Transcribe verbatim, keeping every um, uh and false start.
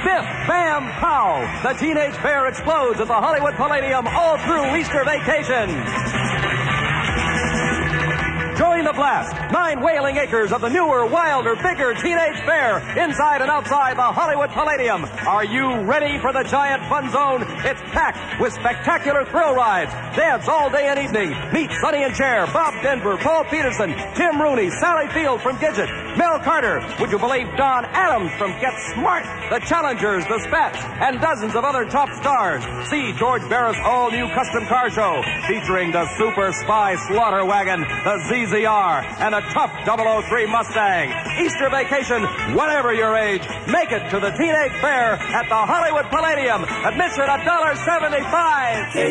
Biff, Bam, Pow! The Teenage Fair explodes at the Hollywood Palladium all through Easter vacation. Join the blast. Nine whaling acres of the newer, wilder, bigger Teenage Fair inside and outside the Hollywood Palladium. Are you ready for the giant fun zone? It's packed with spectacular thrill rides. Dance all day and evening. Meet Sonny and Cher, Bob Denver, Paul Peterson, Tim Rooney, Sally Field from Gidget, Mel Carter. Would you believe Don Adams from Get Smart? The Challengers, the Spats, and dozens of other top stars. See George Barris' all-new custom car show featuring the Super Spy Slaughter Wagon, the Z Z R, and a tough double oh three Mustang. Easter vacation, whatever your age, make it to the Teenage Fair at the Hollywood Palladium. Admission one dollar seventy-five.